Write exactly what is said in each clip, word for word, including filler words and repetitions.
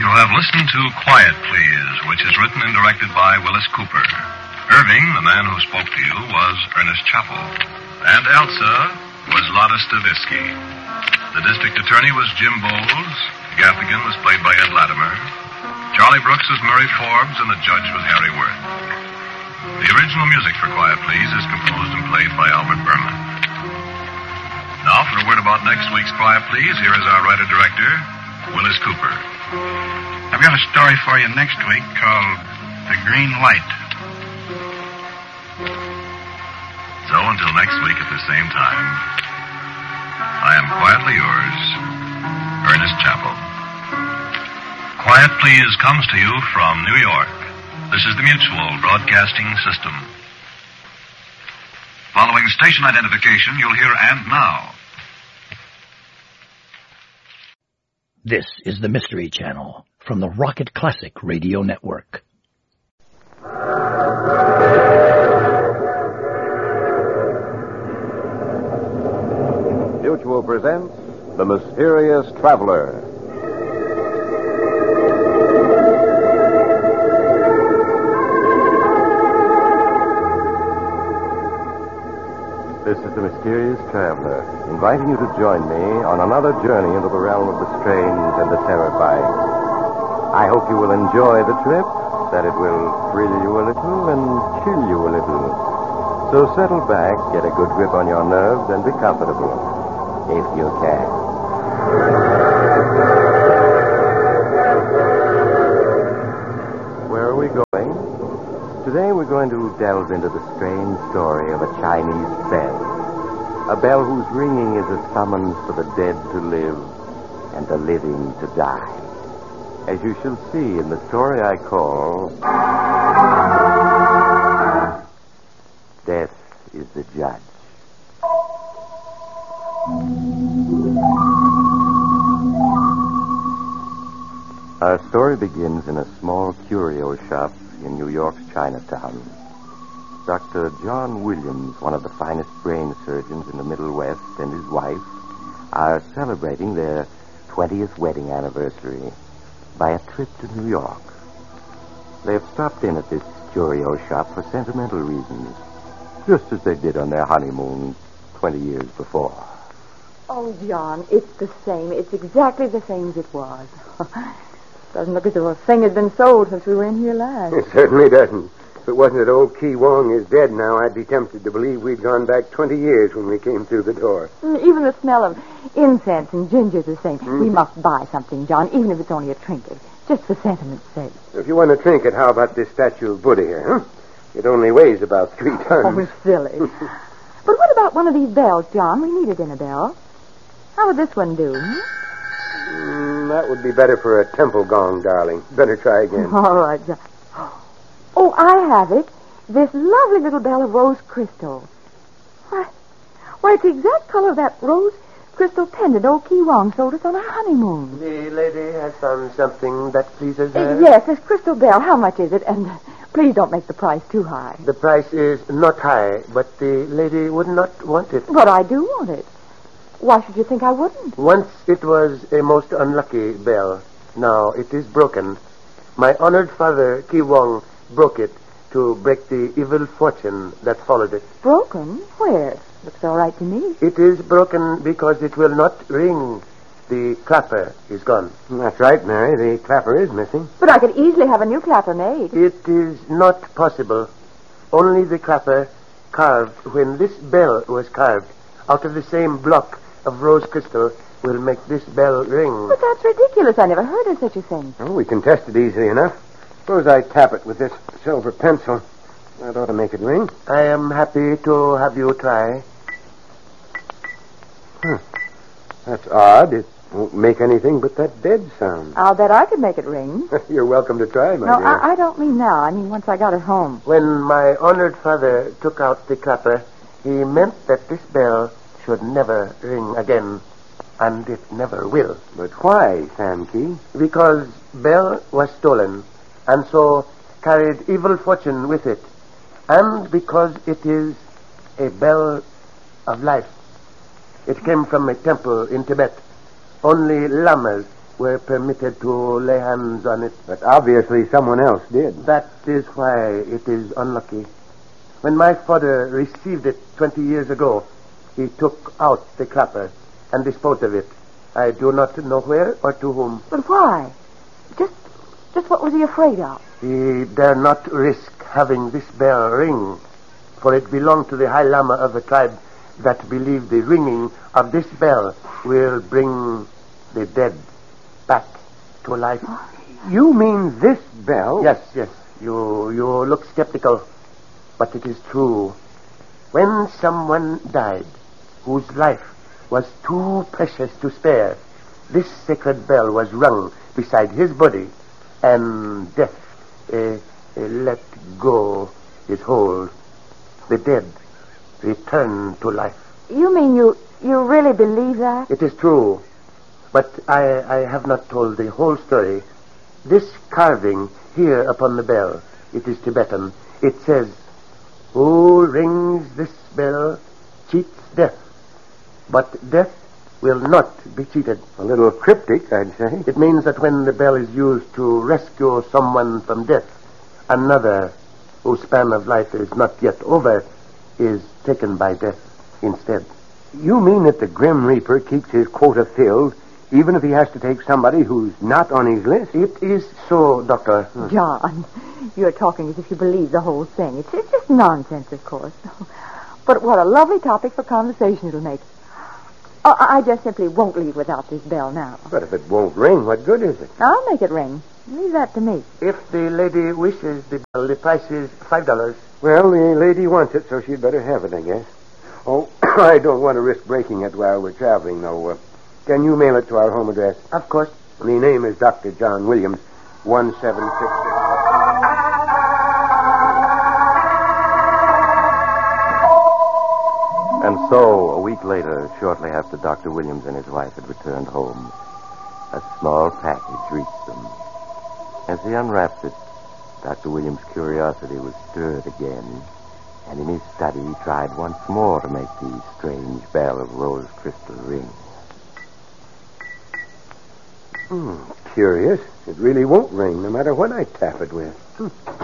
You have listened to Quiet Please, which is written and directed by Willis Cooper. Irving, the man who spoke to you, was Ernest Chappell. And Elsa was Lotta Stavisky. The district attorney was Jim Bowles. Gaffigan was played by Ed Latimer. Charlie Brooks was Murray Forbes, and the judge was Harry Worth. The original music for Quiet Please is composed and played by Albert Berman. Now, for a word about next week's Quiet Please, here is our writer-director, Willis Cooper. I've got a story for you next week called The Green Light. So, until next week at the same time, I am quietly yours, Ernest Chappell. Quiet Please comes to you from New York. This is the Mutual Broadcasting System. Following station identification, you'll hear "And Now." This is the Mystery Channel from the Rocket Classic Radio Network. Mutual presents The Mysterious Traveler. This is The Mysterious Traveler, inviting you to join me on another journey into the realm of the strange and the terrifying. I hope you will enjoy the trip, that it will thrill you a little and chill you a little. So settle back, get a good grip on your nerves, and be comfortable, if you can. Where are we going? Today we're going to delve into the strange story of a Chinese bell. A bell whose ringing is a summons for the dead to live and the living to die. As you shall see in the story I call Death is the Judge. Our story begins in a small curio shop in New York's Chinatown. Doctor John Williams, one of the finest brain surgeons in the Middle West, and his wife are celebrating their twentieth wedding anniversary by a trip to New York. They have stopped in at this curio shop for sentimental reasons, just as they did on their honeymoon twenty years before. Oh, John, it's the same. It's exactly the same as it was. Doesn't look as though a thing has been sold since we were in here last. It certainly doesn't. If it wasn't that old Ki Wong is dead now, I'd be tempted to believe we'd gone back twenty years when we came through the door. Mm, even the smell of incense and ginger's the same. Mm. We must buy something, John, even if it's only a trinket, just for sentiment's sake. If you want a trinket, how about this statue of Buddha here, huh? It only weighs about three tons. Oh, silly. But what about one of these bells, John? We need a dinner bell. How would this one do? Hmm? Mm, that would be better for a temple gong, darling. Better try again. All right, John. Oh, I have it. This lovely little bell of rose crystal. Why, why, it's the exact color of that rose crystal pendant old Ki Wong sold us on our honeymoon. The lady has found something that pleases her? Uh, yes, this crystal bell. How much is it? And uh, please don't make the price too high. The price is not high, but the lady would not want it. But I do want it. Why should you think I wouldn't? Once it was a most unlucky bell. Now it is broken. My honored father, Ki Wong, broke it to break the evil fortune that followed it. Broken? Where? Looks all right to me. It is broken because it will not ring. The clapper is gone. That's right, Mary. The clapper is missing. But I could easily have a new clapper made. It is not possible. Only the clapper carved when this bell was carved out of the same block of rose crystal will make this bell ring. But that's ridiculous. I never heard of such a thing. Oh, we can test it easily enough. Suppose I tap it with this silver pencil. That ought to make it ring. I am happy to have you try. Huh. That's odd. It won't make anything but that dead sound. I'll bet I could make it ring. You're welcome to try, my no, dear. I, I don't mean now. I mean once I got it home. When my honored father took out the clapper, he meant that this bell should never ring again. And it never will. But why, Sam Key? Because bell was stolen, and so carried evil fortune with it. And because it is a bell of life. It came from a temple in Tibet. Only lamas were permitted to lay hands on it. But obviously someone else did. That is why it is unlucky. When my father received it twenty years ago, he took out the clapper and disposed of it. I do not know where or to whom. But why? Just, just what was he afraid of? He dare not risk having this bell ring, for it belonged to the High Lama of a tribe that believed the ringing of this bell will bring the dead back to life. You mean this bell? Yes, yes. You, you look skeptical, but it is true. When someone died whose life was too precious to spare, this sacred bell was rung beside his body, and death uh, uh, let go his hold. The dead return to life. You mean you, you really believe that? It is true, but I, I have not told the whole story. This carving here upon the bell, it is Tibetan. It says, "Who rings this bell cheats death, but death will not be cheated." A little cryptic, I'd say. It means that when the bell is used to rescue someone from death, another whose span of life is not yet over is taken by death instead. You mean that the Grim Reaper keeps his quota filled, even if he has to take somebody who's not on his list? It is so, Doctor. John, you're talking as if you believe the whole thing. It's, it's just nonsense, of course. But what a lovely topic for conversation it'll make. Oh, I just simply won't leave without this bell now. But if it won't ring, what good is it? I'll make it ring. Leave that to me. If the lady wishes the bell, the price is five dollars. Well, the lady wants it, so she'd better have it, I guess. Oh, I don't want to risk breaking it while we're traveling, though. Uh, can you mail it to our home address? Of course. The name is Doctor John Williams, one seven six six. And so, a week later, shortly after Doctor Williams and his wife had returned home, a small package reached them. As he unwrapped it, Doctor Williams' curiosity was stirred again, and in his study he tried once more to make the strange bell of rose crystal ring. Hmm, curious. It really won't ring, no matter what I tap it with. Hmm.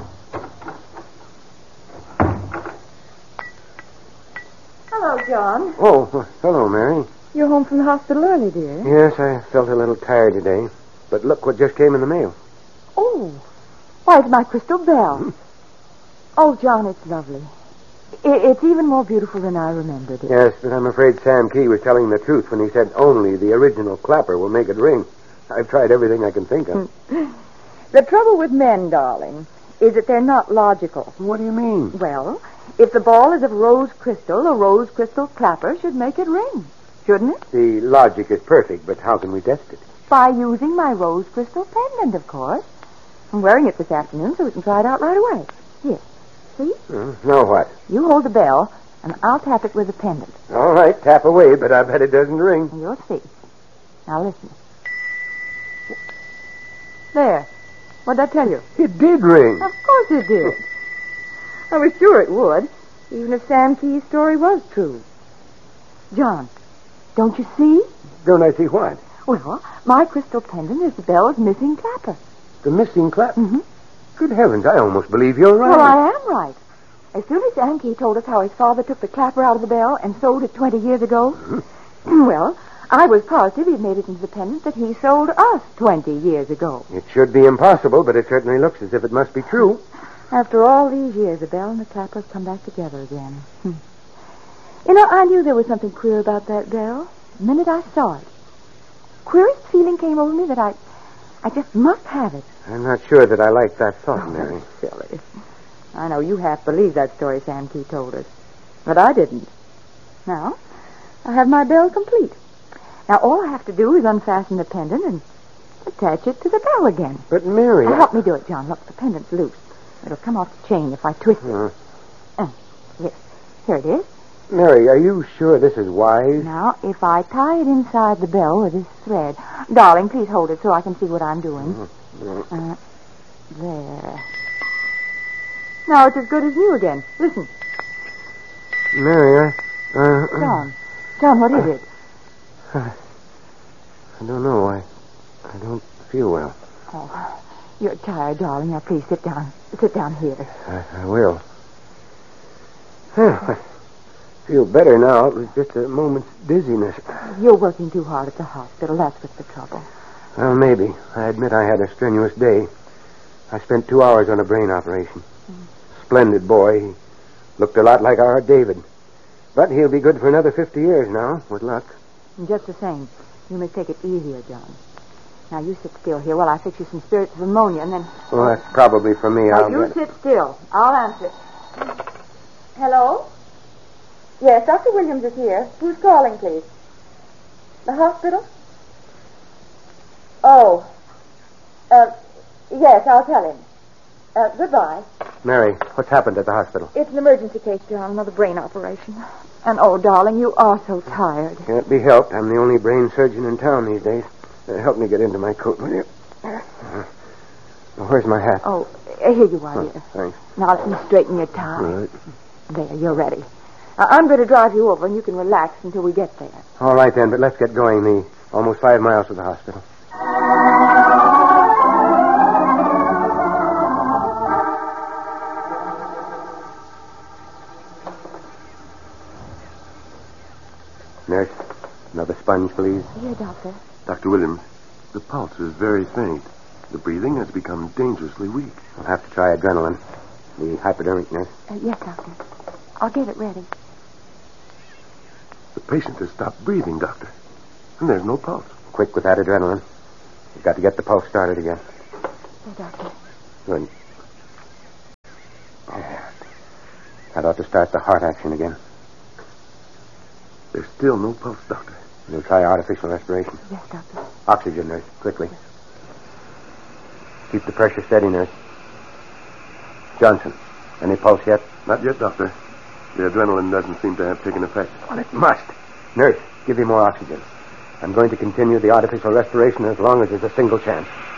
Hello, John. Oh, hello, Mary. You're home from the hospital early, dear. Yes, I felt a little tired today. But look what just came in the mail. Oh, why, it's my crystal bell. Hmm. Oh, John, it's lovely. I- it's even more beautiful than I remembered it. Yes, but I'm afraid Sam Key was telling the truth when he said only the original clapper will make it ring. I've tried everything I can think of. The trouble with men, darling, is that they're not logical. What do you mean? Well, if the ball is of rose crystal, a rose crystal clapper should make it ring, shouldn't it? The logic is perfect, but how can we test it? By using my rose crystal pendant, of course. I'm wearing it this afternoon so we can try it out right away. Here, see? Uh, now what? You hold the bell, and I'll tap it with the pendant. All right, tap away, but I bet it doesn't ring. You'll see. Now listen. There. What'd I tell you? It did ring. Of course it did. I was sure it would, even if Sam Key's story was true. John, don't you see? Don't I see what? Well, my crystal pendant is the bell's missing clapper. The missing clap? Mm-hmm. Good heavens, I almost believe you're right. Well, I am right. As soon as Sam Key told us how his father took the clapper out of the bell and sold it twenty years ago, mm-hmm. well, I was positive he'd made it into the pendant that he sold us twenty years ago. It should be impossible, but it certainly looks as if it must be true. After all these years, the bell and the clapper have come back together again. Hmm. You know, I knew there was something queer about that bell the minute I saw it. Queerest feeling came over me that I, I just must have it. I'm not sure that I like that thought, Mary. Oh, silly. I know you half believed that story Sam Key told us, but I didn't. Now, I have my bell complete. Now, all I have to do is unfasten the pendant and attach it to the bell again. But, Mary... Now, help me do it, John. Look, the pendant's loose. It'll come off the chain if I twist it. Uh, uh, here. Here it is. Mary, are you sure this is wise? Now, if I tie it inside the bell with this thread... Darling, please hold it so I can see what I'm doing. Mm-hmm. Uh, there. Now it's as good as new again. Listen. Mary, I... Uh, John. John, what is it? I, I don't know. I, I don't feel well. Oh, you're tired, darling. Now, please sit down. Sit down here. I, I will. I feel better now. It was just a moment's dizziness. You're working too hard at the hospital. That's what's the trouble. Well, maybe. I admit I had a strenuous day. I spent two hours on a brain operation. Mm. Splendid boy. He looked a lot like our David. But he'll be good for another fifty years now, with luck. Just the same. You must take it easier, John. Now, you sit still here while I fix you some spirits of ammonia, and then... Well, that's probably for me. Now, I'll you get... sit still. I'll answer. Hello? Yes, Doctor Williams is here. Who's calling, please? The hospital? Oh. Uh, yes, I'll tell him. Uh, goodbye. Mary, what's happened at the hospital? It's an emergency case, John. Another brain operation. And, oh, darling, you are so tired. Can't be helped. I'm the only brain surgeon in town these days. Uh, help me get into my coat, will you? Uh, where's my hat? Oh, here you are, oh, dear. Thanks. Now let me straighten your tie. Right. There, you're ready. Uh, I'm going to drive you over, and you can relax until we get there. All right, then, but let's get going. The almost five miles to the hospital. Nurse, another sponge, please. Here, Doctor. Doctor Williams, the pulse is very faint. The breathing has become dangerously weak. I'll have to try adrenaline. The hypodermic, nurse. Uh, yes, Doctor. I'll get it ready. The patient has stopped breathing, Doctor. And there's no pulse. Quick with that adrenaline. We've got to get the pulse started again. Here, Doctor. Good. Yeah. That ought to start the heart action again. There's still no pulse, Doctor. We'll try artificial respiration. Yes, Doctor. Oxygen, nurse, quickly. Keep the pressure steady, nurse. Johnson, any pulse yet? Not yet, Doctor. The adrenaline doesn't seem to have taken effect. Well, it must. Nurse, give me more oxygen. I'm going to continue the artificial respiration as long as there's a single chance.